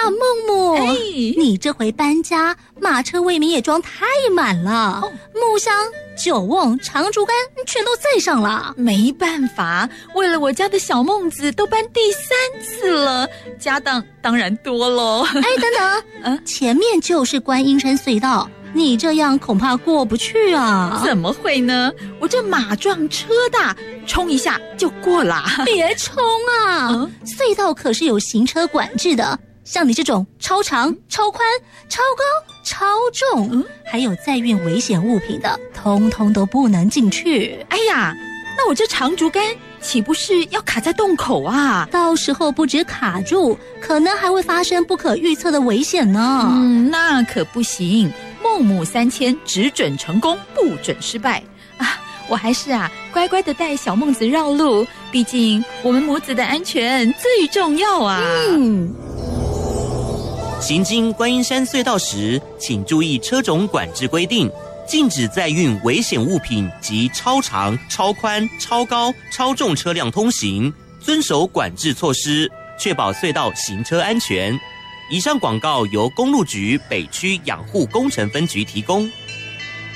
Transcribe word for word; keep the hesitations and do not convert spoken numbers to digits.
孟母， 哎， 你这回搬家，马车未免也装太满了，哦、木箱、酒瓮、长竹竿全都载上了。 没办法，为了我家的小孟子，都搬第三次了，家当当然多咯。 哎，等等， 嗯， 前面就是观音山隧道。你这样恐怕过不去啊！ 怎么会呢？我这马壮车大，冲一下就过啦。 别冲啊！嗯、隧道可是有行车管制的，像你这种超长、超宽、超高、超重，嗯、还有载运危险物品的，通通都不能进去。 哎呀，那我这长竹竿岂不是要卡在洞口啊？ 到时候不止卡住，可能还会发生不可预测的危险呢。 嗯，那可不行。孟母三迁，只准成功，不准失败啊！我还是啊，乖乖的带小孟子绕路，毕竟我们母子的安全最重要啊。 嗯。 行经观音山隧道时，请注意车种管制规定，禁止载运危险物品及超长、超宽、超高、超重车辆通行，遵守管制措施，确保隧道行车安全。以上广告由公路局北区养护工程分局提供。